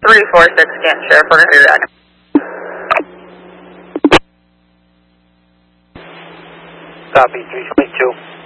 346 Canton Sheriff, we're going to do that. Copy, 322.